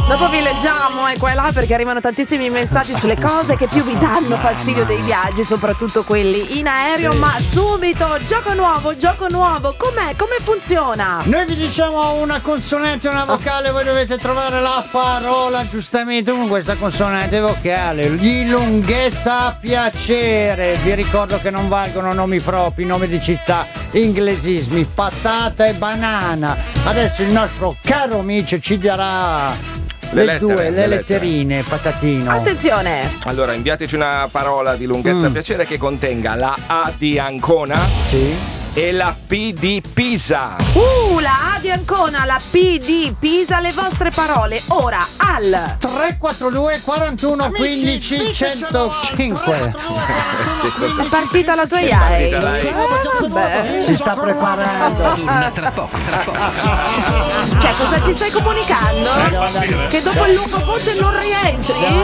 Dopo vi leggiamo qua e là perché arrivano tantissimi messaggi sulle cose che più vi danno fastidio dei viaggi, soprattutto quelli in aereo. Ma subito, gioco nuovo, com'è? Come funziona? Noi vi diciamo una consonante e una vocale, voi dovete trovare la parola giustamente con questa consonante vocale di lunghezza a piacere. Vi ricordo che non valgono nomi propri, nomi di città, inglesismi, patata e banana. Adesso il nostro caro amico ci darà le letterine, patatino. Attenzione! Allora, inviateci una parola di lunghezza a piacere che contenga la A di Ancona. Sì. E la P di Pisa. La A di Ancona, la P di Pisa, le vostre parole ora al 342 41 15 105. È partita la tua IAE. Si sta preparando. Torna tra poco. Cioè, cosa ci stai comunicando? Che dopo il lungo ponte non rientri?